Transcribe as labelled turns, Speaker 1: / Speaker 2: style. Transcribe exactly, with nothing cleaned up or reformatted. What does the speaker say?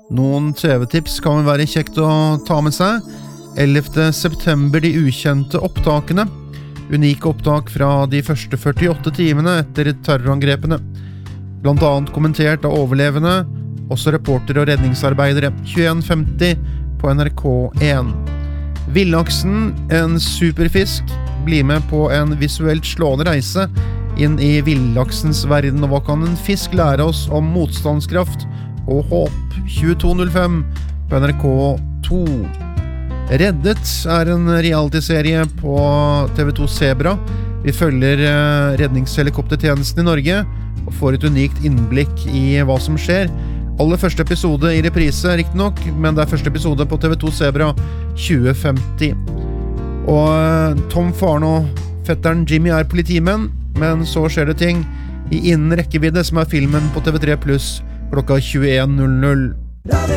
Speaker 1: Noen T V-tips kan være kjekt å ta med seg. ellevte september De ukjente opptakene. Unike opptak fra de første førtiåtte timene etter terrorangrepene. Blant annet kommentert av overlevende, også reporter og redningsarbeidere. tjueen femti på N R K én. Villaksen, en superfisk. Bli med på en visuelt slående reise inn i villaksens verden, og hva kan en fisk lære oss om motstandskraft og håp? tjueto null fem på N R K to. Reddet er en realityserie på T V to Zebra. Vi følger redningshelikoptertjenesten i Norge og får et unikt innblikk i hva som skjer. Aller første episode i reprise, riktig nok, men det er første episode på T V to Zebra tjue femti. Og Tom Faren og fetteren Jimmy er politimenn, men så skjer det ting i innen rekkevidde, som er filmen på T V tre pluss klokka tjueen null null.